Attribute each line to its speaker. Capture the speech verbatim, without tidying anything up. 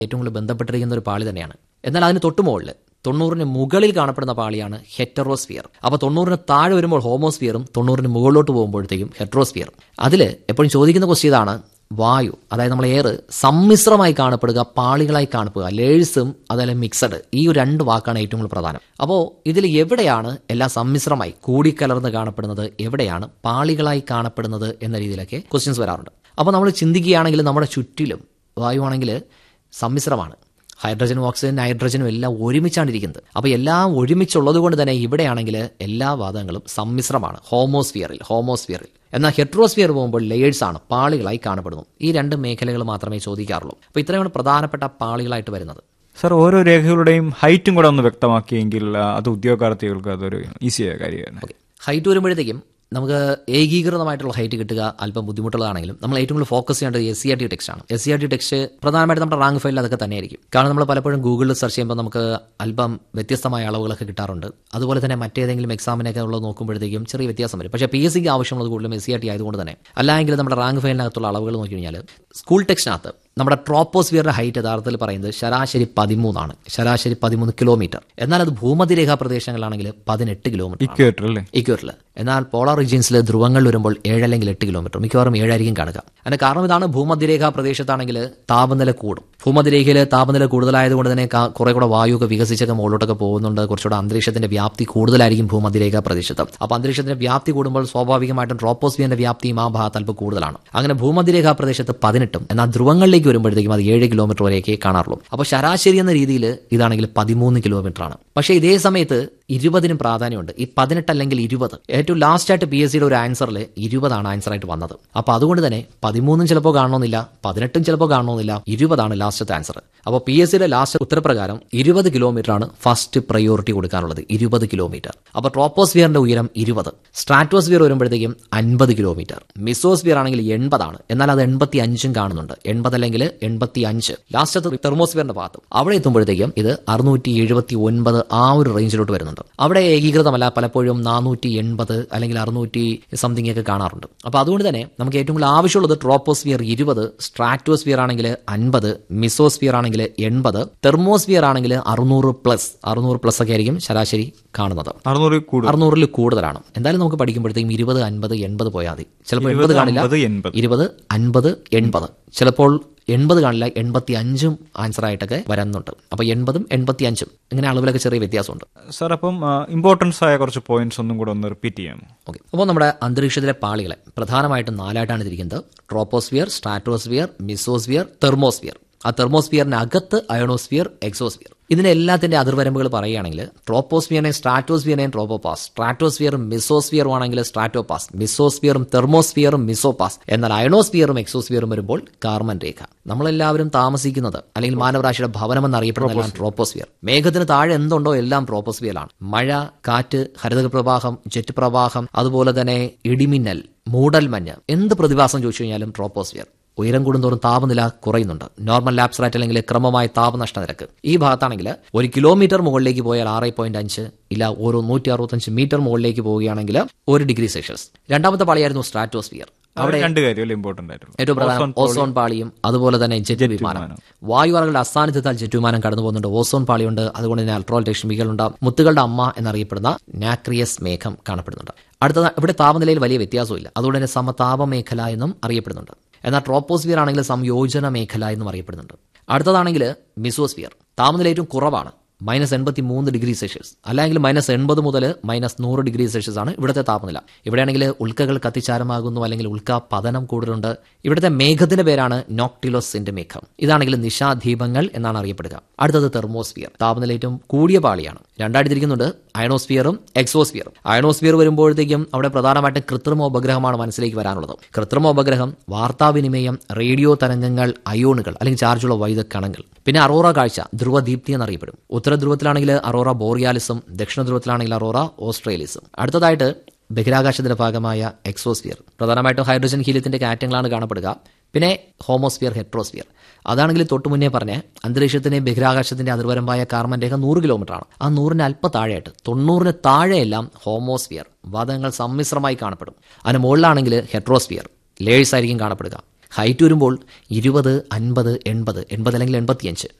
Speaker 1: ഏറ്റവും കൂടുതൽ ബന്ധപ്പെട്ടിരിക്കുന്ന ഒരു പാളി തന്നെയാണ്. എന്നാൽ അതിന് തൊട്ടു മുകളിൽ തൊണ്ണൂറിന് മുകളിൽ കാണപ്പെടുന്ന പാളിയാണ് ഹെറ്ററോസ്ഫിയർ. അപ്പോൾ തൊണ്ണൂറിന് താഴെ വരുമ്പോൾ ഹോമോസ്ഫിയറും തൊണ്ണൂറിന് മുകളിലോട്ട് പോകുമ്പോഴത്തേക്കും ഹെറ്ററോസ്ഫിയറും. അതിൽ എപ്പോഴും ചോദിക്കുന്ന ക്വസ്റ്റ്യൻ ഇതാണ്, വായു അതായത് നമ്മൾ എയർ സമ്മിശ്രമായി കാണപ്പെടുക, പാളികളായി കാണപ്പെടുക, ലേഴ്സും അതല്ല മിക്സഡ്, ഈ രണ്ട് വാക്കാണ് ഏറ്റവും കൂടുതൽ പ്രധാനം. അപ്പോൾ ഇതിൽ എവിടെയാണ് എല്ലാം സമ്മിശ്രമായി കൂടിക്കലർന്ന് കാണപ്പെടുന്നത്, എവിടെയാണ് പാളികളായി കാണപ്പെടുന്നത് എന്ന രീതിയിലൊക്കെ ക്വസ്റ്റ്യൻസ് വരാറുണ്ട്. അപ്പോൾ നമ്മൾ ചിന്തിക്കുകയാണെങ്കിൽ നമ്മുടെ ചുറ്റിലും വായുവാണെങ്കിൽ സമ്മിശ്രമാണ്. ഹൈഡ്രജനും ഓക്സിജനും നൈട്രജനും എല്ലാം ഒരുമിച്ചാണിരിക്കുന്നത്. അപ്പോൾ എല്ലാം ഒരുമിച്ചുള്ളത് കൊണ്ട് തന്നെ ഇവിടെയാണെങ്കിൽ എല്ലാ വാതകങ്ങളും സമ്മിശ്രമാണ് ഹോമോസ്ഫിയറിൽ ഹോമോസ്ഫിയറിൽ എന്നാൽ ഹെട്രോസ്ഫിയർ പോകുമ്പോൾ ലെയേഴ്സ് ആണ്, പാളികളായി കാണപ്പെടുന്നു. ഈ രണ്ട് മേഖലകൾ മാത്രമേ ചോദിക്കാറുള്ളൂ. അപ്പോൾ ഇത്രയാണ് പ്രധാനപ്പെട്ട പാളികളായിട്ട് വരുന്നത്.
Speaker 2: സർ, ഓരോ രേഖകളുടെയും ഹൈറ്റും കൂടെ ഒന്ന് വ്യക്തമാക്കിയെങ്കിൽ അത് ഉദ്യോഗാർത്ഥികൾക്ക് അതൊരു ഈസിയായ കാര്യമാണ്.
Speaker 1: ഹൈറ്റ് വരുമ്പോഴത്തേക്കും നമുക്ക് ഏകീകൃതമായിട്ടുള്ള ഹൈറ്റ് കിട്ടുക അല്പം ബുദ്ധിമുട്ടുള്ളതാണെങ്കിലും നമ്മൾ ഏറ്റവും കൂടുതൽ ഫോക്കസ് ചെയ്യേണ്ടത് S C R T text ആണ്. S C R T text പ്രധാനമായിട്ട് നമ്മുടെ റാങ്ക് ഫയലിൽ അതൊക്കെ തന്നെയായിരിക്കും. കാരണം നമ്മൾ പലപ്പോഴും ഗൂഗിളിൽ സെർച്ച് ചെയ്യുമ്പോൾ നമുക്ക് അല്പം വ്യത്യസ്തമായ അളവുകളൊക്കെ കിട്ടാറുണ്ട്. അതുപോലെ തന്നെ മറ്റേതെങ്കിലും എക്സാമിനൊക്കെ ഉള്ളത് നോക്കുമ്പോഴത്തേക്കും ചെറിയ വ്യത്യാസം വരും. പക്ഷേ പി എസ് സിക്ക് ആവശ്യമുള്ളത് കൂടുതലും എസ് സി ആർ ടി ആയതുകൊണ്ട് തന്നെ. അല്ലെങ്കിൽ നമ്മുടെ റാങ്ക് ഫയലിനകത്തുള്ള അളവുകൾ നോക്കി കഴിഞ്ഞാൽ സ്കൂൾ ടെക്സ്റ്റിനകത്ത് നമ്മുടെ ട്രോപ്പോസ്ഫിയറിന്റെ ഹൈറ്റ് യഥാർത്ഥത്തിൽ പറയുന്നത് ശരാശരി പതിമൂന്നാണ്, ശരാശരി പതിമൂന്ന് കിലോമീറ്റർ. എന്നാൽ അത് ഭൂമധ്യരേഖാ പ്രദേശങ്ങളാണെങ്കിൽ പതിനെട്ട് കിലോമീറ്റർ ഇക്വേറ്റർ അല്ലേ ഇക്വേറ്ററിൽ. എന്നാൽ പോളാർ റീജിയൻസിൽ ധ്രുവങ്ങൾ വരുമ്പോൾ ഏഴ് അല്ലെങ്കിൽ എട്ട് കിലോമീറ്റർ, മിക്കവാറും ഏഴായിരിക്കും കാണുക. അതിന്റെ കാരണം ഇതാണ്, ഭൂമധ്യരേഖാ പ്രദേശത്താണെങ്കിൽ താപനില കൂടും. ഭൂമധ്യരേഖയിൽ താപനില കൂടുതലായതുകൊണ്ട് തന്നെ കുറെ കൂടെ വായുവൊക്കെ വികസിച്ചൊക്കെ മുകളിലോട്ടൊക്കെ പോകുന്നുണ്ട്. കുറച്ചുകൂടെ അന്തരീക്ഷത്തിന്റെ വ്യാപ്തി കൂടുതലായിരിക്കും ഭൂമധ്യരേഖാ പ്രദേശത്ത്. അപ്പോൾ അന്തരീക്ഷത്തിന്റെ വ്യാപ്തി കൂടുമ്പോൾ സ്വാഭാവികമായിട്ടും ട്രോപ്പോസ്ഫിയറിന്റെ വ്യാപ്തിയും ആ ഭാഗത്ത് അല്പം കൂടുതലാണ്. അങ്ങനെ ഭൂമധ്യരേഖാ പ്രദേശത്ത് പതിനെട്ടും, എന്നാൽ ധ്രുവങ്ങളിലേക്ക് വരുമ്പോഴത്തേക്കും അത് ഏഴ് കിലോമീറ്റർ വരെയൊക്കെ കാണാറുള്ളൂ. അപ്പോൾ ശരാശരി എന്ന രീതിയിൽ ഇതാണെങ്കിൽ പതിമൂന്ന് കിലോമീറ്റർ ആണ്. പക്ഷേ ഇതേ സമയത്ത് ഇരുപതിനും പ്രാധാന്യമുണ്ട്. ഈ പതിനെട്ട് അല്ലെങ്കിൽ ഇരുപത് ഏറ്റവും ലാസ്റ്റ് ആയിട്ട് പി എസ് സിയുടെ ഒരു ആൻസറിൽ ഇരുപതാണ് ആൻസർ ആയിട്ട് വന്നത്. അപ്പോൾ അതുകൊണ്ട് തന്നെ പതിമൂന്നും ചിലപ്പോൾ കാണണമെന്നില്ല, പതിനെട്ടും ചിലപ്പോൾ കാണണമെന്നില്ല, ഇരുപതാണ് ലാസ്റ്റത്തെ ആൻസർ. അപ്പോൾ പി എസ് സിയുടെ ലാസ്റ്റ് ഉത്തരപ്രകാരം ഇരുപത് കിലോമീറ്റർ ആണ് ഫസ്റ്റ് പ്രയോറിറ്റി കൊടുക്കാനുള്ളത്. ഇരുപത് കിലോമീറ്റർ. അപ്പോൾ ട്രോപ്പോസ്ഫിയറിന്റെ ഉയരം ഇരുപത്, സ്ട്രാറ്റോസ്ഫിയർ വരുമ്പോഴത്തേക്കും അൻപത് കിലോമീറ്റർ, മിസോസ്ഫിയർ ആണെങ്കിൽ എൺപതാണ്. എന്നാൽ അത് എൺപത്തി അഞ്ചും കാണുന്നുണ്ട്, എൺപത് അല്ലെങ്കിൽ എൺപത്തി അഞ്ച്. ലാസ്റ്റത്തെ തെർമോസ്ഫിയറിന്റെ ഭാഗത്ത് അവിടെ എത്തുമ്പോഴത്തേക്കും ഇത് അറുന്നൂറ്റി എഴുപത്തി ഒൻപത് ആ ഒരു റേഞ്ചിലോട്ട് വരുന്നുണ്ട്. അവിടെ ഏകീകൃതമല്ല, പലപ്പോഴും നാനൂറ്റി എൺപത് അല്ലെങ്കിൽ അറുന്നൂറ്റി സംതിങ് ഒക്കെ കാണാറുണ്ട്. അപ്പോൾ അതുകൊണ്ട് തന്നെ നമുക്ക് ഏറ്റവും കൂടുതൽ ആവശ്യമുള്ളത് ട്രോപ്പോസ്ഫിയർ ഇരുപത്, സ്ട്രാറ്റോസ്ഫിയർ ആണെങ്കിൽ അൻപത്, മിസോസ്ഫിയർ ആണെങ്കിൽ എൺപത്, തെർമോസ്ഫിയർ ആണെങ്കിൽ അറുന്നൂറ് പ്ലസ് അറുന്നൂറ് പ്ലസ് ഒക്കെ ആയിരിക്കും ശരാശരി കാണുന്നത്. അറുന്നൂറിൽ കൂടുതലാണ്. എന്തായാലും നമുക്ക് പഠിക്കുമ്പോഴത്തേക്കും ഇരുപത് അൻപത് എൺപത് പോയാൽ മതി. ചിലപ്പോൾ എൺപത് കാണില്ല, ഇരുപത് അൻപത് എൺപത്, ചിലപ്പോൾ എൺപത് കാണില്ല, എൺപത്തി അഞ്ചും ആൻസർ ആയിട്ടൊക്കെ വരുന്നുണ്ട്. അപ്പോൾ എൺപതും എൺപത്തി അഞ്ചും ഇങ്ങനെ അളവിലൊക്കെ ചെറിയ വ്യത്യാസമുണ്ട്.
Speaker 2: സാർ, അപ്പം ഇമ്പോർട്ടൻസ് ആയ കുറച്ച് പോയിന്റ്സ് ഒന്നും കൂടെ ഒന്ന് റിപ്പീറ്റ് ചെയ്യാമോ?
Speaker 1: ഓക്കെ. അപ്പോൾ നമ്മുടെ അന്തരീക്ഷത്തിലെ പാളികളെ പ്രധാനമായിട്ടും നാലായിട്ടാണ് തിരിക്കുന്നത്. Troposphere, stratosphere, mesosphere, thermosphere. ആ തെർമോസ്ഫിയറിന് അകത്ത് അയണോസ്ഫിയർ, എക്സോസ്ഫിയർ. ഇതിന്റെ എല്ലാത്തിന്റെ അതിർവരമ്പുകൾ പറയുകയാണെങ്കിൽ ട്രോപ്പോസ്ഫിയറിനെയും സ്ട്രാറ്റോസ്ഫിയറിനെയും ട്രോപ്പോപാസ്, സ്ട്രാറ്റോസ്ഫിയറും മിസോസ്ഫിയറും ആണെങ്കിൽ സ്ട്രാറ്റോപാസ്, മിസോസ്ഫിയറും തെർമോസ്ഫിയറും മിസോപാസ്. എന്നാൽ അയണോസ്ഫിയറും എക്സോസ്ഫിയറും വരുമ്പോൾ കാർബൺ രേഖ. നമ്മളെല്ലാവരും താമസിക്കുന്നത് അല്ലെങ്കിൽ മാനവരാശിയുടെ ഭവനം എന്നറിയപ്പെടുന്ന ട്രോപ്പോസ്ഫിയർ. മേഘത്തിന് താഴെ എന്തുണ്ടോ എല്ലാം ട്രോപ്പോസ്ഫിയറിലാണ്. മഴ, കാറ്റ്, ഹരിതക പ്രവാഹം, ജെറ്റ് പ്രവാഹം, അതുപോലെ തന്നെ ഇടിമിന്നൽ, മൂടൽമഞ്ഞ്, എന്ത് പ്രതിഭാസം ചോദിച്ചു കഴിഞ്ഞാലും ട്രോപ്പോസ്ഫിയർ. ഉയരം കൂടുന്തോറും താപനില കുറയുന്നുണ്ട്. നോർമൽ ലാപ്സ് റേറ്റ് അല്ലെങ്കിൽ ക്രമമായ താപനഷ്ട നിരക്ക്. ഈ ഭാഗത്താണെങ്കിൽ ഒരു കിലോമീറ്റർ മുകളിലേക്ക് പോയാൽ ആറ് പോയിന്റ് അഞ്ച് ഇല്ല ഓരോ നൂറ്റി അറുപത്തഞ്ച് മീറ്റർ മുകളിലേക്ക് പോവുകയാണെങ്കിൽ ഒരു ഡിഗ്രി സെൽഷ്യസ്. രണ്ടാമത്തെ പാളിയായിരുന്നു സ്ട്രാറ്റോസ്ഫിയർ. അവിടെ ഏറ്റവും പ്രധാനം ഓസോൺ പാളിയും അതുപോലെ തന്നെ ജെറ്റ് വിമാനം. വായുവറകളുടെ അസാന്നിധ്യത്താൽ ജെറ്റ് വിമാനം കടന്നു പോകുന്നുണ്ട്. ഓസോൺ പാളിയുണ്ട്. അതുകൊണ്ട് തന്നെ അൾട്രാവയലറ്റ് രശ്മികളുണ്ട്. മുത്തുകളുടെ അമ്മ എന്നറിയപ്പെടുന്ന നാക്രിയസ് മേഘം കാണപ്പെടുന്നുണ്ട്. അടുത്ത ഇവിടെ താപനിലയിൽ വലിയ വ്യത്യാസമില്ല. അതുകൊണ്ട് തന്നെ സമതാപ മേഖല എന്നും അറിയപ്പെടുന്നുണ്ട്. എന്നാൽ ട്രോപ്പോസ്ഫിയർ ആണെങ്കിൽ സംയോജന മേഖല എന്നും അറിയപ്പെടുന്നുണ്ട്. അടുത്തതാണെങ്കിൽ മിസോസ്ഫിയർ. താപനില ഏറ്റവും കുറവാണ്, മൈനസ് എൺപത്തി മൂന്ന് ഡിഗ്രി സെൽഷ്യസ്, അല്ലെങ്കിൽ മൈനസ് എൺപത് മുതൽ മൈനസ് നൂറ് ഡിഗ്രി സെൽഷ്യസ് ആണ് ഇവിടുത്തെ താപനില. ഇവിടെയാണെങ്കിൽ ഉൽക്കകൾ കത്തിച്ചാരമാകുന്നു, അല്ലെങ്കിൽ ഉൽക്ക പതനം കൂടുതലുണ്ട്. ഇവിടുത്തെ മേഘത്തിന്റെ പേരാണ് നോക്ടിലോസിന്റെ മേഘം. ഇതാണെങ്കിൽ നിശാദീപങ്ങൾ എന്നാണ് അറിയപ്പെടുക. അടുത്തത് തെർമോസ്ഫിയർ. താപനില ഏറ്റവും കൂടിയ പാളിയാണ്. രണ്ടായിട്ട് തിരിക്കുന്നുണ്ട്, അയണോസ്ഫിയറും എക്സോസ്ഫിയറും. അയണോസ്ഫിയർ വരുമ്പോഴത്തേക്കും അവിടെ പ്രധാനമായിട്ടും കൃത്രിമ ഉപഗ്രഹമാണ് മനസ്സിലേക്ക് വരാനുള്ളത്. കൃത്രിമ ഉപഗ്രഹം, വാർത്താവിനിമയം, റേഡിയോ തരംഗങ്ങൾ, അയോണുകൾ അല്ലെങ്കിൽ ചാർജുള്ള വൈദ്യുത കണങ്ങൾ. പിന്നെ അറോറ കാഴ്ച, ധ്രുവദീപ്തി എന്നറിയപ്പെടും. ഉത്തര ധ്രുവത്തിലാണെങ്കിൽ അറോറ ബോറിയാലിസും, ദക്ഷിണ ധ്രുവത്തിലാണെങ്കിൽ അറോറ ഓസ്ട്രേലിയസും. അടുത്തതായിട്ട് ബഹിരാകാശത്തിന്റെ ഭാഗമായ എക്സോസ്ഫിയർ. പ്രധാനമായിട്ടും ഹൈഡ്രജൻ ഹീലിയത്തിന്റെ ആറ്റങ്ങളാണ് കാണപ്പെടുക. പിന്നെ ഹോമോസ്ഫിയർ, ഹെട്രോസ്ഫിയർ. അതാണെങ്കിൽ തൊട്ടു മുന്നേ പറഞ്ഞ അന്തരീക്ഷത്തിന്റെ ബഹിരാകാശത്തിന്റെ അതിർവരമ്പായ കാർബൺ രേഖ നൂറ് കിലോമീറ്റർ ആണ്. ആ നൂറിന് അല്പ താഴെയായിട്ട് തൊണ്ണൂറിന് താഴെയെല്ലാം ഹോമോസ്ഫിയർ, വാതകങ്ങൾ സമ്മിശ്രമായി കാണപ്പെടും. അതിന് മുകളിലാണെങ്കിൽ ഹെട്രോസ്ഫിയർ, ലേഴ്സ് ആയിരിക്കും കാണപ്പെടുക. ഹൈറ്റ് വരുമ്പോൾ ഇരുപത് അൻപത് എൺപത് എൺപത് അല്ലെങ്കിൽ എൺപത്തിയഞ്ച്